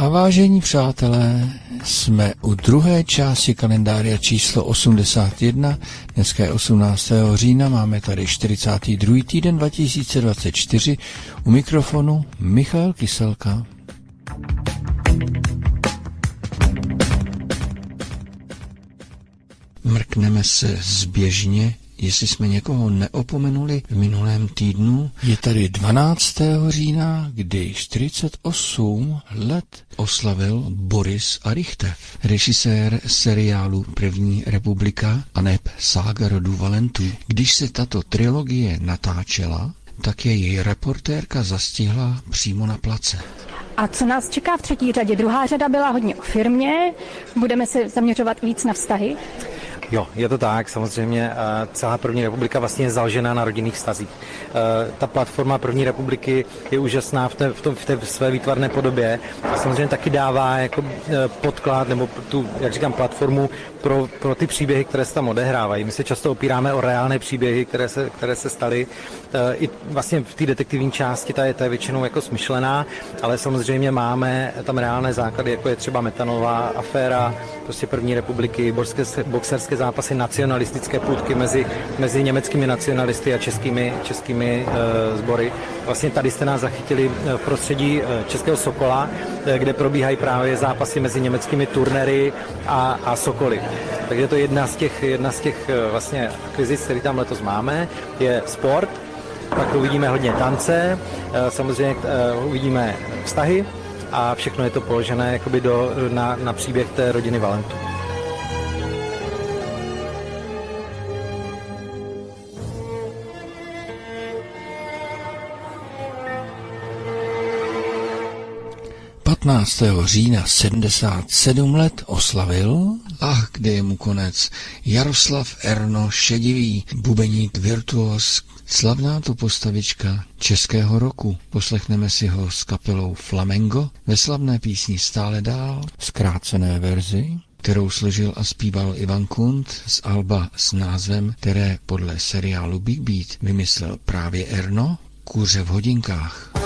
A vážení přátelé, jsme u druhé části kalendáře číslo 81, dneska je 18. října, máme tady 42. týden 2024, u mikrofonu Michal Kyselka. Mrkneme se zběžně, jestli jsme někoho neopomenuli v minulém týdnu. Je tady 12. října, kdy 48 let oslavil Boris Arychtev, režisér seriálu První republika aneb Sága rodu Valentů. Když se tato trilogie natáčela, tak je její reportérka zastihla přímo na place. A co nás čeká v třetí řadě? Druhá řada byla hodně o firmě, budeme se zaměřovat víc na vztahy. Jo, je to tak, samozřejmě celá První republika vlastně je založená na rodinných vztazích. Ta platforma První republiky je úžasná v té své výtvarné podobě a samozřejmě taky dává jako podklad nebo tu, jak říkám, platformu pro ty příběhy, které se tam odehrávají. My se často opíráme o reálné příběhy, které se staly. I vlastně v té detektivní části ta je většinou jako smyšlená, ale samozřejmě máme tam reálné základy, jako je třeba metanová aféra, prostě První republiky, boxerské zápasy, nacionalistické půtky mezi německými nacionalisty a českými sbory. Vlastně tady jste nás zachytili v prostředí Českého Sokola, kde probíhají právě zápasy mezi německými turnery a Sokoly. Takže to je jedna z těch vlastně akvizic, které tam letos máme, je sport, pak uvidíme hodně tance, samozřejmě uvidíme vztahy a všechno je to položené jakoby na příběh té rodiny Valentů. Října 77 let oslavil, kde je mu konec, Jaroslav Erno Šedivý, bubeník virtuos, slavná to postavička českého roku. Poslechneme si ho s kapelou Flamengo ve slavné písni Stále dál, zkrácené verzi, kterou složil a zpíval Ivan Kunt z alba s názvem, které podle seriálu Big Beat vymyslel právě Erno, Kuře v hodinkách.